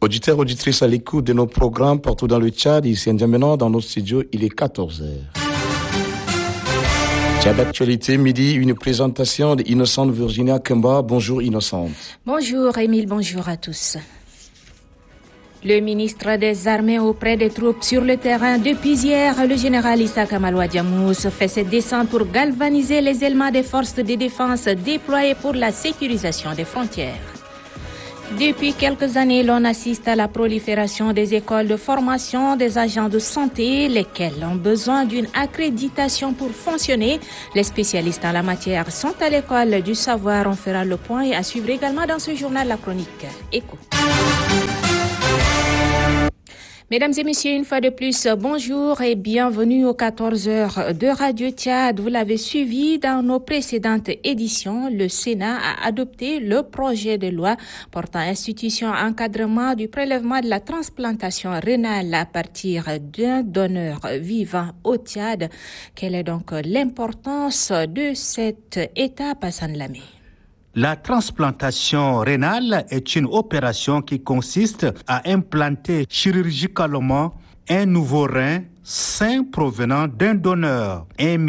Auditeurs, auditrices à l'écoute de nos programmes partout dans le Tchad, ici à N'Djamena, dans nos studios, il est 14h. Tchad d'actualité, midi, une présentation d'Innocente Virginia Kemba. Bonjour Innocente. Bonjour Émile, bonjour à tous. Le ministre des Armées auprès des troupes sur le terrain depuis hier, le général Issaka Maloua Diamous, fait ses descentes pour galvaniser les éléments des forces de défense déployés pour la sécurisation des frontières. Depuis quelques années, l'on assiste à la prolifération des écoles de formation des agents de santé, lesquels ont besoin d'une accréditation pour fonctionner. Les spécialistes en la matière sont à l'école du savoir. On fera le point et à suivre également dans ce journal la chronique Écho. Mesdames et messieurs, une fois de plus, bonjour et bienvenue aux 14h de Radio Tchad. Vous l'avez suivi dans nos précédentes éditions. Le Sénat a adopté le projet de loi portant institution encadrement du prélèvement de la transplantation rénale à partir d'un donneur vivant au Tchad. Quelle est donc l'importance de cette étape, Hassan Lamé? La transplantation rénale est une opération qui consiste à implanter chirurgicalement un nouveau rein sain provenant d'un donneur.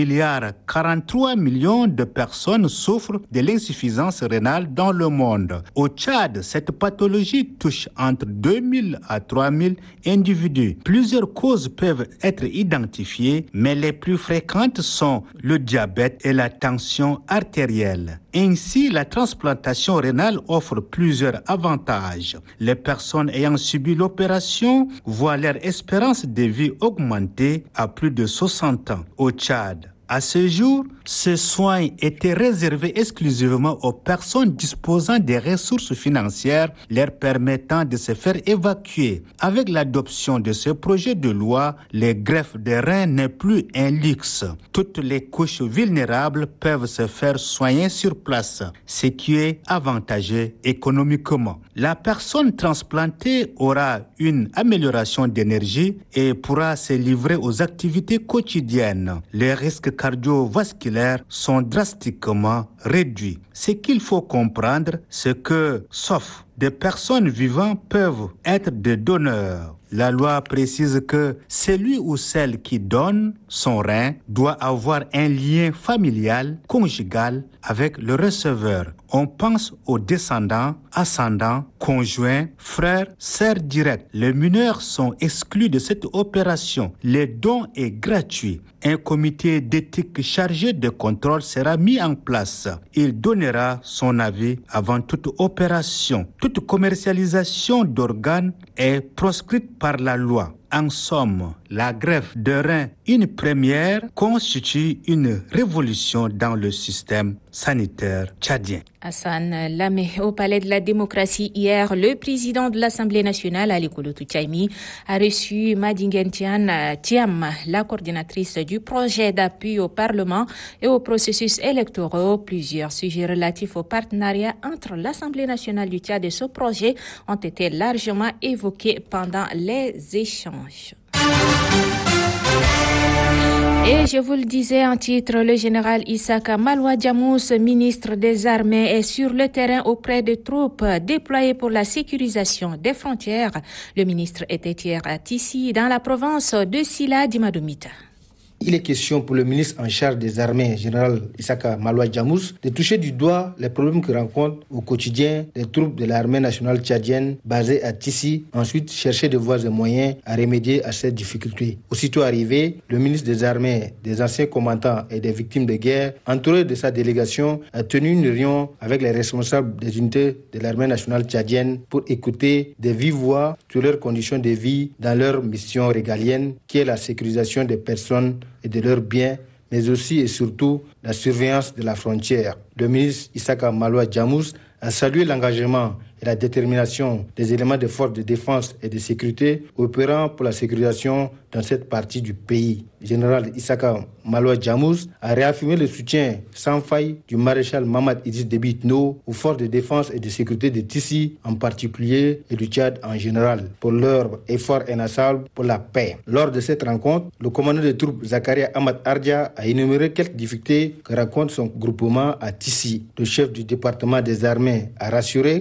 1,43 milliard de personnes souffrent de l'insuffisance rénale dans le monde. Au Tchad, cette pathologie touche entre 2000 à 3000 individus. Plusieurs causes peuvent être identifiées, mais les plus fréquentes sont le diabète et la tension artérielle. Ainsi, la transplantation rénale offre plusieurs avantages. Les personnes ayant subi l'opération voient leur espérance de vie augmenter à plus de 60 ans au Tchad. À ce jour, ces soins étaient réservés exclusivement aux personnes disposant des ressources financières leur permettant de se faire évacuer. Avec l'adoption de ce projet de loi, les greffes de reins n'est plus un luxe. Toutes les couches vulnérables peuvent se faire soigner sur place, ce qui est avantageux économiquement. La personne transplantée aura une amélioration d'énergie et pourra se livrer aux activités quotidiennes. Les risques cardiovasculaires sont drastiquement réduits. Ce qu'il faut comprendre, c'est que, sauf des personnes vivantes peuvent être des donneurs. La loi précise que celui ou celle qui donne son rein doit avoir un lien familial, conjugal avec le receveur. On pense aux descendants, ascendants, conjoints, frères, sœurs directs. Les mineurs sont exclus de cette opération. Le don est gratuit. Un comité d'éthique chargé de contrôle sera mis en place. Il donnera son avis avant toute opération. Toute commercialisation d'organes est proscrite par la loi. En somme, la greffe de rein, une première, constitue une révolution dans le système sanitaire tchadien. Hassan Lamé, au Palais de la démocratie hier, le président de l'Assemblée nationale, Ali Kouloutou Tchaimi, a reçu Madingen Thiam, la coordinatrice du projet d'appui au Parlement et aux processus électoraux. Plusieurs sujets relatifs au partenariat entre l'Assemblée nationale du Tchad et ce projet ont été largement évoqués pendant les échanges. Et je vous le disais en titre, le général Issaka Maloua Diamous, ministre des Armées, est sur le terrain auprès des troupes déployées pour la sécurisation des frontières. Le ministre était hier à Tissi, dans la province de Sila Dimadomita. Il est question pour le ministre en charge des armées, général Issaka Maloua Diamous, de toucher du doigt les problèmes que rencontrent au quotidien les troupes de l'armée nationale tchadienne basées à Tissi, ensuite chercher des voies et moyens à remédier à cette difficulté. Aussitôt arrivé, le ministre des armées, des anciens combattants et des victimes de guerre, entouré de sa délégation, a tenu une réunion avec les responsables des unités de l'armée nationale tchadienne pour écouter des vives voix sur leurs conditions de vie dans leur mission régalienne, qui est la sécurisation des personnes et de leurs biens, mais aussi et surtout la surveillance de la frontière. Le ministre Issaka Maloua Diamous a salué l'engagement et la détermination des éléments des forces de défense et de sécurité opérant pour la sécurisation dans cette partie du pays. Le général Issaka Maloua Diamous a réaffirmé le soutien sans faille du maréchal Mamad Idriss Déby Itno aux forces de défense et de sécurité de Tissi en particulier et du Tchad en général pour leur effort inlassable pour la paix. Lors de cette rencontre, le commandant des troupes Zakaria Ahmad Ardia a énuméré quelques difficultés que rencontre son groupement à Tissi. Le chef du département des armées a rassuré que ces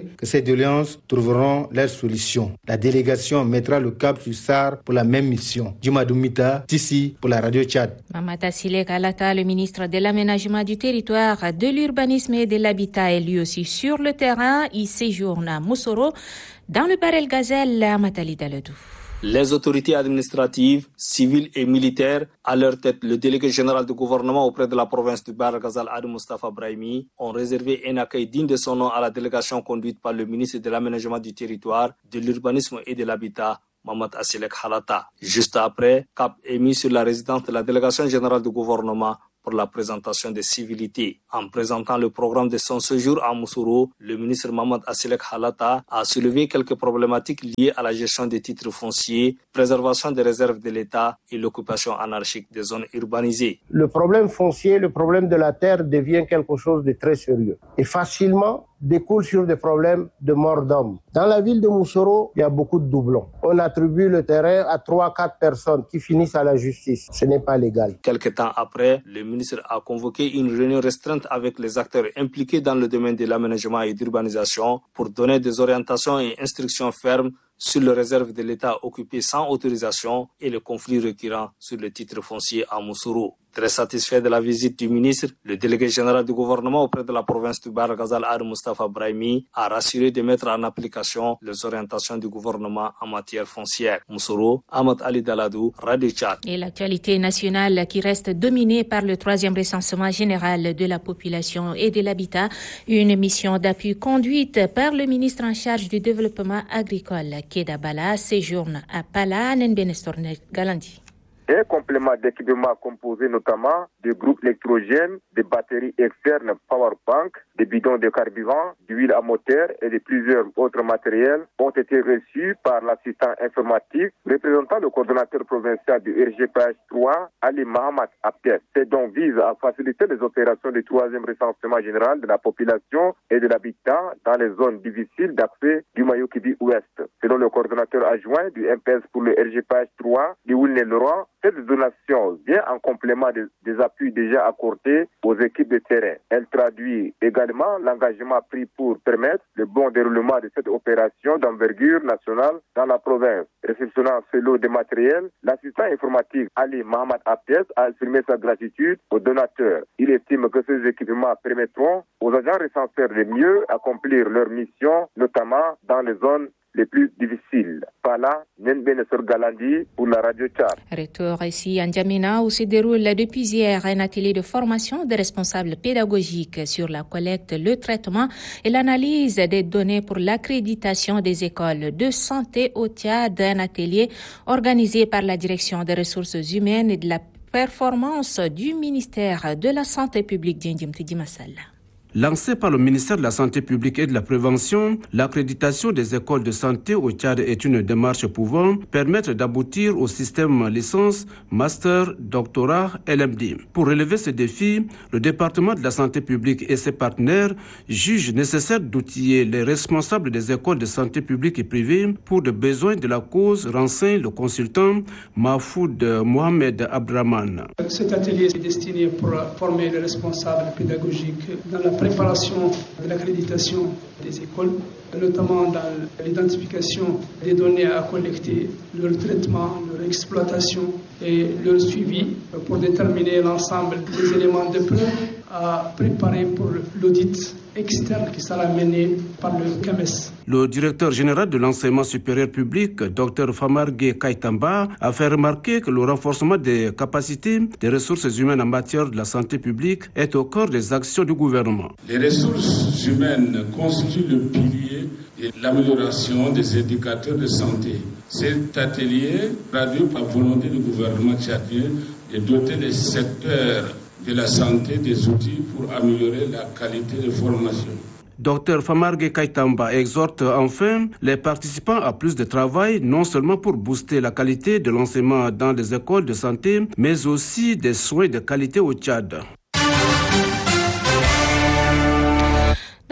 doléances trouveront leur solution. La délégation mettra le cap sur SAR pour la même mission. Djimadou Mita, Tissi pour la radio Tchad. Mamata Silek Alata, le ministre de l'Aménagement du Territoire, de l'Urbanisme et de l'Habitat, est lui aussi sur le terrain. Il séjourne à Moussoro, dans le Barel Gazelle, à Matali Daledou. Les autorités administratives, civiles et militaires, à leur tête le délégué général du gouvernement auprès de la province du Barel Gazelle, Adi Mustafa Brahimi, ont réservé un accueil digne de son nom à la délégation conduite par le ministre de l'Aménagement du Territoire, de l'Urbanisme et de l'Habitat, Mamata Silek Alata. Juste après, cap est mis sur la résidence de la délégation générale du gouvernement pour la présentation des civilités. En présentant le programme de son séjour à Moussoro, le ministre Mamad Asilek Halata a soulevé quelques problématiques liées à la gestion des titres fonciers, préservation des réserves de l'État et l'occupation anarchique des zones urbanisées. Le problème foncier, le problème de la terre devient quelque chose de très sérieux et facilement découle sur des problèmes de mort d'homme. Dans la ville de Moussoro, il y a beaucoup de doublons. On attribue le terrain à 3-4 personnes qui finissent à la justice. Ce n'est pas légal. Quelque temps après, le ministre a convoqué une réunion restreinte avec les acteurs impliqués dans le domaine de l'aménagement et d'urbanisation pour donner des orientations et instructions fermes sur les réserves de l'État occupées sans autorisation et le conflit récurrent sur le titre foncier à Moussoro. Très satisfait de la visite du ministre, le délégué général du gouvernement auprès de la province du Barel Gazelle, Adi Mustafa Brahimi, a rassuré de mettre en application les orientations du gouvernement en matière foncière. Moussoro, Ahmad Ali Daladou, Radio Tchad. Et l'actualité nationale qui reste dominée par le 3e recensement général de la population et de l'habitat, une mission d'appui conduite par le ministre en charge du développement agricole, Keda Bala, séjourne à Pala, Nenbenestorne Galandi. Un complément d'équipement composé notamment de groupes électrogènes, de batteries externes powerbank, des bidons de carburant, d'huile à moteur et de plusieurs autres matériels ont été reçus par l'assistant informatique représentant le coordonnateur provincial du RGPH 3, Ali Mahamad Abdes. Ces dons visent à faciliter les opérations du 3e recensement général de la population et de l'habitat dans les zones difficiles d'accès du Mayo-Kibi Ouest. Selon le coordonnateur adjoint du MPS pour le RGPH 3, Diwilne Leroy, cette donation vient en complément des appuis déjà accordés aux équipes de terrain. Elle traduit également l'engagement pris pour permettre le bon déroulement de cette opération d'envergure nationale dans la province. Réceptionnant ce lot de matériel, l'assistant informatique Ali Mahamad Abdes a exprimé sa gratitude aux donateurs. Il estime que ces équipements permettront aux agents recenseurs de mieux accomplir leur mission, notamment dans les zones les plus difficiles. Pala, Nenbenesor Galandi pour la radio Tchad. Retour ici à N'Djamena où se déroule depuis hier un atelier de formation des responsables pédagogiques sur la collecte, le traitement et l'analyse des données pour l'accréditation des écoles de santé au Tchad. Un atelier organisé par la Direction des ressources humaines et de la performance du ministère de la Santé publique d'Indjem Tidimassal. Lancé par le ministère de la Santé publique et de la Prévention, l'accréditation des écoles de santé au Tchad est une démarche pouvant permettre d'aboutir au système licence, master, doctorat, LMD. Pour relever ce défi, le département de la santé publique et ses partenaires jugent nécessaire d'outiller les responsables des écoles de santé publique et privée pour des besoins de la cause, renseigne le consultant Mahfoud Mohamed Abdraman. Cet atelier est destiné pour former les responsables pédagogiques dans la préparation de l'accréditation des écoles, notamment dans l'identification des données à collecter, leur traitement, leur exploitation et leur suivi pour déterminer l'ensemble des éléments de preuve à préparer pour l'audit externe qui sera mené par le CAMES. Le directeur général de l'enseignement supérieur public, Dr Famargue Kaitamba, a fait remarquer que le renforcement des capacités des ressources humaines en matière de la santé publique est au cœur des actions du gouvernement. Les ressources humaines constituent le pilier de l'amélioration des indicateurs de santé. Cet atelier traduit par volonté du gouvernement tchadien de doter les secteurs de la santé des outils pour améliorer la qualité de formation. Dr Famargue Kaitamba exhorte enfin les participants à plus de travail, non seulement pour booster la qualité de l'enseignement dans les écoles de santé, mais aussi des soins de qualité au Tchad.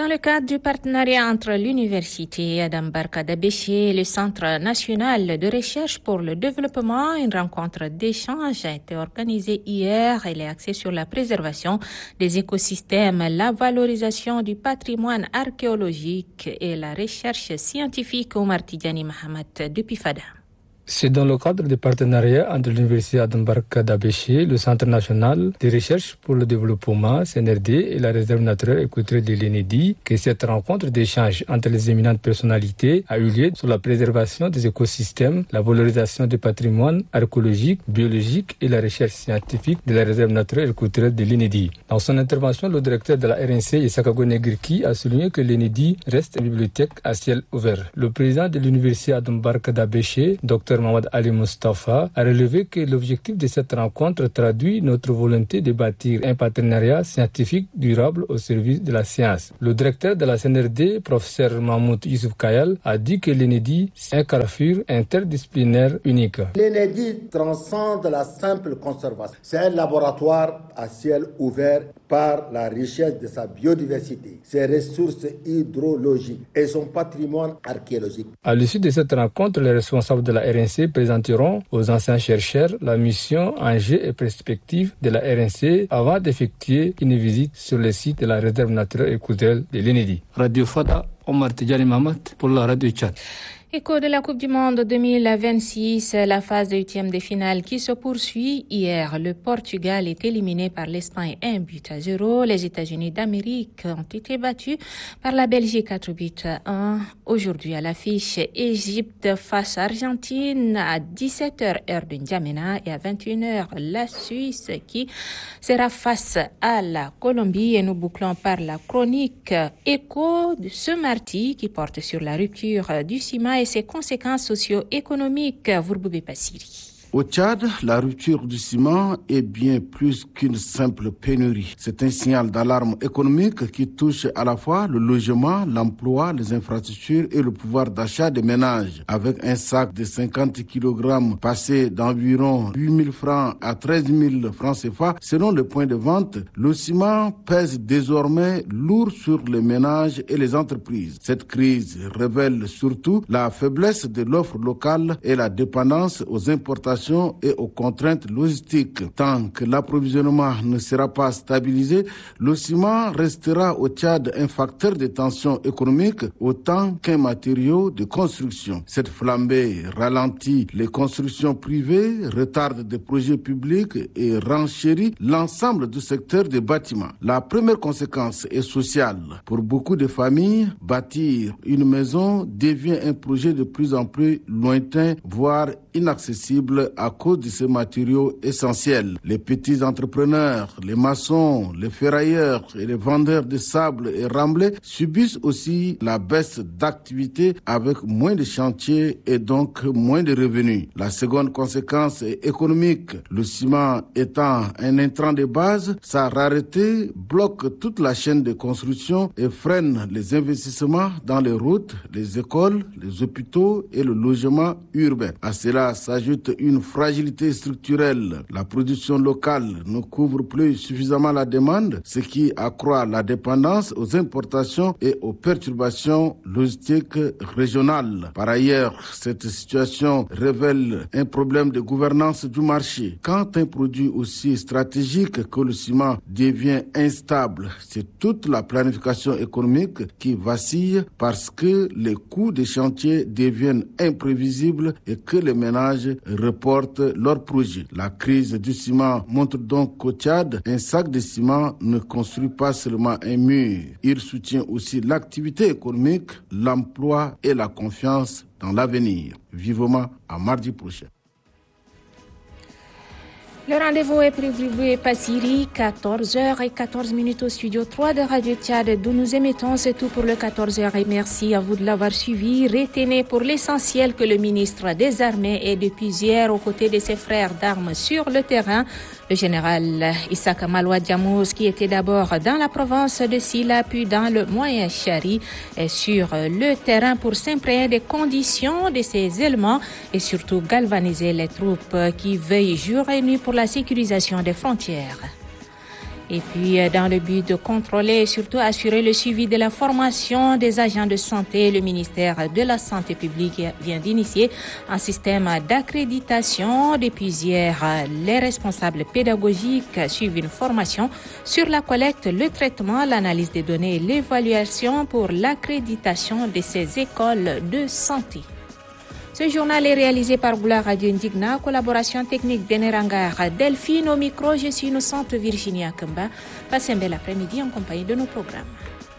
Dans le cadre du partenariat entre l'Université d'Ambarka d'Abéché et le Centre national de recherche pour le développement, une rencontre d'échange a été organisée hier. Elle est axée sur la préservation des écosystèmes, la valorisation du patrimoine archéologique et la recherche scientifique. Omar Tidjani Mahamat depuis Fada. C'est dans le cadre du partenariat entre l'Université d'Ambarka d'Abéché, le Centre national de recherche pour le développement, CNRD, et la réserve naturelle et culturelle de l'Enedi que cette rencontre d'échange entre les éminentes personnalités a eu lieu sur la préservation des écosystèmes, la valorisation du patrimoine archéologique, biologique et la recherche scientifique de la réserve naturelle et culturelle de l'Enedi. Dans son intervention, le directeur de la RNC, Issaka Gonegirki, a souligné que l'Enedi reste une bibliothèque à ciel ouvert. Le président de l'Université d'Ambarka d'Abéché, Dr Mohamed Ali Mustafa, a relevé que l'objectif de cette rencontre traduit notre volonté de bâtir un partenariat scientifique durable au service de la science. Le directeur de la CNRD, professeur Mahmoud Youssouf Kayal, a dit que l'Enedi est un carrefour interdisciplinaire unique. L'Enedi transcende la simple conservation. C'est un laboratoire à ciel ouvert par la richesse de sa biodiversité, ses ressources hydrologiques et son patrimoine archéologique. À l'issue de cette rencontre, les responsables de la RNC présenteront aux anciens chercheurs la mission, enjeux et perspectives de la RNC avant d'effectuer une visite sur le site de la réserve naturelle et culturelle de l'Enedi. Radio Fada, Omar Tidjani Mahamat pour la Radio Tchad. Écho de la Coupe du Monde 2026, la phase de huitième de finale qui se poursuit. Hier, le Portugal est éliminé par l'Espagne 1-0. Les États-Unis d'Amérique ont été battus par la Belgique 4-1. Aujourd'hui, à l'affiche, Égypte face à Argentine à 17h heure de N'Djamena et à 21h la Suisse qui sera face à la Colombie. Et nous bouclons par la chronique Écho de ce mardi qui porte sur la rupture du ciment et ses conséquences socio-économiques. Vurboubé Passiri. Au Tchad, la rupture du ciment est bien plus qu'une simple pénurie. C'est un signal d'alarme économique qui touche à la fois le logement, l'emploi, les infrastructures et le pouvoir d'achat des ménages. Avec un sac de 50 kg passé d'environ 8 000 francs à 13 000 francs CFA, selon le point de vente, le ciment pèse désormais lourd sur les ménages et les entreprises. Cette crise révèle surtout la faiblesse de l'offre locale et la dépendance aux importations et aux contraintes logistiques. Tant que l'approvisionnement ne sera pas stabilisé, le ciment restera au Tchad un facteur de tension économique autant qu'un matériau de construction. Cette flambée ralentit les constructions privées, retarde des projets publics et renchérit l'ensemble du secteur des bâtiments. La première conséquence est sociale. Pour beaucoup de familles, bâtir une maison devient un projet de plus en plus lointain, voire inaccessible à cause de ces matériaux essentiels. Les petits entrepreneurs, les maçons, les ferrailleurs et les vendeurs de sable et remblais subissent aussi la baisse d'activité avec moins de chantiers et donc moins de revenus. La seconde conséquence est économique. Le ciment étant un intrant de base, sa rareté bloque toute la chaîne de construction et freine les investissements dans les routes, les écoles, les hôpitaux et le logement urbain. À cela s'ajoute une fragilité structurelle. La production locale ne couvre plus suffisamment la demande, ce qui accroît la dépendance aux importations et aux perturbations logistiques régionales. Par ailleurs, cette situation révèle un problème de gouvernance du marché. Quand un produit aussi stratégique que le ciment devient instable, c'est toute la planification économique qui vacille parce que les coûts des chantiers deviennent imprévisibles et que les ménages reportent leurs projets. La crise du ciment montre donc qu'au Tchad, un sac de ciment ne construit pas seulement un mur. Il soutient aussi l'activité économique, l'emploi et la confiance dans l'avenir. Vivement à mardi prochain. Le rendez-vous est prévu Passiri, 14h14 au studio 3 de Radio Tchad, d'où nous émettons. C'est tout pour le 14h et merci à vous de l'avoir suivi. Retenez pour l'essentiel que le ministre des Armées est depuis hier aux côtés de ses frères d'armes sur le terrain. Le général Issaka Maloua Djamous, qui était d'abord dans la province de Silla, puis dans le Moyen Chari, est sur le terrain pour s'imprégner des conditions de ces éléments et surtout galvaniser les troupes qui veillent jour et nuit pour la sécurisation des frontières. Et puis, dans le but de contrôler et surtout assurer le suivi de la formation des agents de santé, le ministère de la Santé publique vient d'initier un système d'accréditation. Depuis hier, les responsables pédagogiques suivent une formation sur la collecte, le traitement, l'analyse des données et l'évaluation pour l'accréditation de ces écoles de santé. Ce journal est réalisé par Goula Radio Indigna, collaboration technique d'Enerangar Delphine au micro. Je suis innocente Virginia Kemba. Passez un bel après-midi en compagnie de nos programmes.